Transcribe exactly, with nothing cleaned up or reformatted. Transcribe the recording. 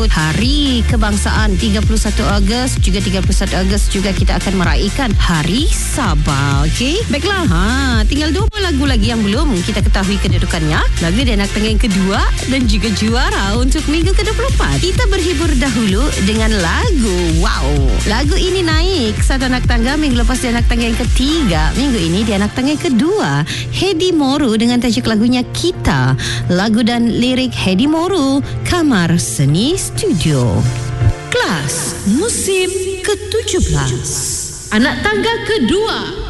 menyambut Hari Kebangsaan tiga puluh satu Ogos, juga tiga puluh satu Ogos juga kita akan meraihkan Hari Sabah. Okey, baiklah, ha, tinggal dua lagu lagi yang belum kita ketahui kedudukannya. Lagu di anak tangga yang kedua dan juga juara untuk minggu ke dua puluh empat. Kita berhibur dahulu dengan lagu, wow, lagu ini naik satu anak tangga minggu lepas di anak tangga yang ketiga, minggu ini di anak tangga yang kedua. Hedi Moru dengan tajuk lagunya Kita. Lagu dan lirik Hedi Moru, Kamar Seni Studio. Kelas musim ke tujuh belas. Anak tangga kedua.